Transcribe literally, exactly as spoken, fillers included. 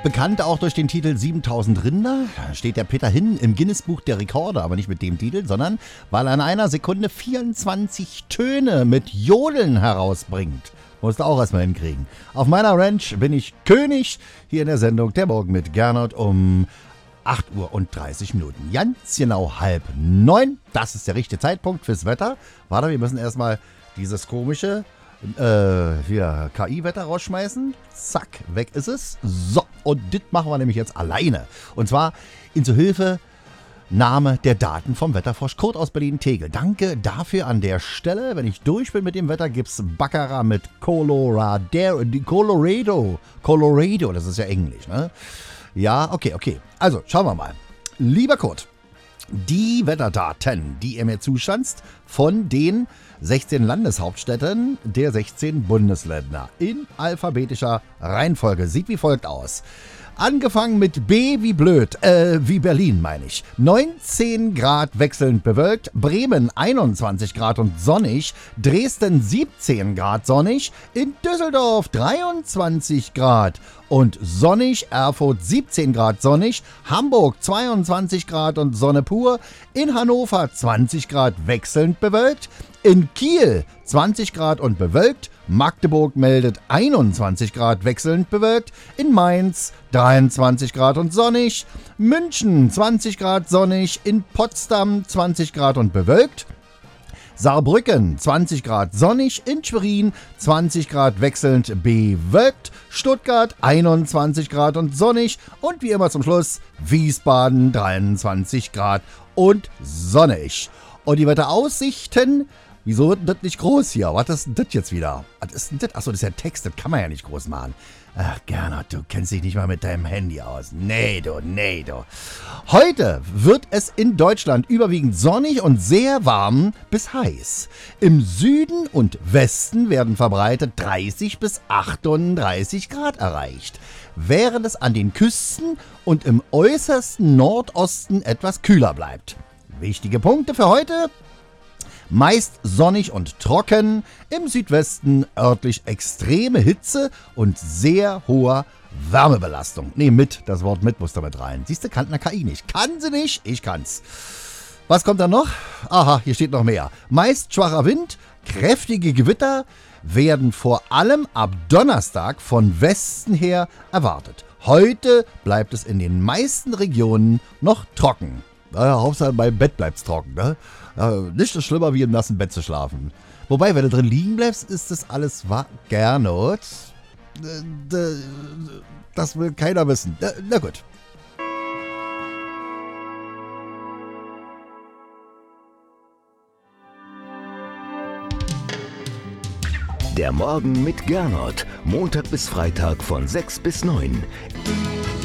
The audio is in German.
Bekannt auch durch den Titel siebentausend Rinder, steht der Peter Hin im Guinness-Buch der Rekorde, aber nicht mit dem Titel, sondern weil er in einer Sekunde vierundzwanzig Töne mit Jodeln herausbringt. Musst du auch erstmal hinkriegen. Auf meiner Ranch bin ich König, hier in der Sendung Der Morgen mit Gernot um acht Uhr und dreißig Minuten. Ganz genau halb neun, das ist der richtige Zeitpunkt fürs Wetter. Warte, wir müssen erstmal dieses komische Äh, hier K I-Wetter rausschmeißen. Zack, weg ist es. So, und das machen wir nämlich jetzt alleine. Und zwar in zur Hilfe Name der Daten vom Wetterfrosch Kurt aus Berlin-Tegel. Danke dafür an der Stelle. Wenn ich durch bin mit dem Wetter, gibt's Baccarat mit Colorado. Colorado. Colorado, das ist ja Englisch, ne? Ja, okay, okay. Also, schauen wir mal. Lieber Kurt, die Wetterdaten, die ihr mir zuschanzt, von den sechzehn Landeshauptstädten der sechzehn Bundesländer in alphabetischer Reihenfolge. Sieht wie folgt aus. Angefangen mit B wie blöd, äh, wie Berlin meine ich. neunzehn Grad wechselnd bewölkt, Bremen einundzwanzig Grad und sonnig, Dresden siebzehn Grad sonnig, in Düsseldorf dreiundzwanzig Grad und sonnig, Erfurt siebzehn Grad sonnig, Hamburg zweiundzwanzig Grad und Sonne pur, in Hannover zwanzig Grad wechselnd bewölkt, in Kiel zwanzig Grad und bewölkt, Magdeburg meldet einundzwanzig Grad wechselnd bewölkt, in Mainz dreiundzwanzig Grad und sonnig, München zwanzig Grad sonnig, in Potsdam zwanzig Grad und bewölkt, Saarbrücken zwanzig Grad sonnig, in Schwerin zwanzig Grad wechselnd bewölkt, Stuttgart einundzwanzig Grad und sonnig und wie immer zum Schluss Wiesbaden dreiundzwanzig Grad und sonnig. Und die Wetteraussichten, wieso wird das nicht groß hier? Was ist denn das jetzt wieder? Was ist denn das? Achso, das ist ja Text, das kann man ja nicht groß machen. Ach, Gernot, du kennst dich nicht mal mit deinem Handy aus. Nee, du, nee, du. Heute wird es in Deutschland überwiegend sonnig und sehr warm bis heiß. Im Süden und Westen werden verbreitet dreißig bis achtunddreißig Grad erreicht, während es an den Küsten und im äußersten Nordosten etwas kühler bleibt. Wichtige Punkte für heute: meist sonnig und trocken, im Südwesten örtlich extreme Hitze und sehr hoher Wärmebelastung. Nee, mit, das Wort mit muss damit rein. Siehst du, kann eine K I nicht. Kann sie nicht, ich kann's. Was kommt da noch? Aha, hier steht noch mehr. Meist schwacher Wind, kräftige Gewitter werden vor allem ab Donnerstag von Westen her erwartet. Heute bleibt es in den meisten Regionen noch trocken. Naja, Hauptsache beim Bett bleibt's trocken, ne? Ja, nicht so schlimmer wie im nassen Bett zu schlafen. Wobei, wenn du drin liegen bleibst, ist das alles wahr. Gernot. Das will keiner wissen. Na gut. Der Morgen mit Gernot. Montag bis Freitag von sechs bis neun.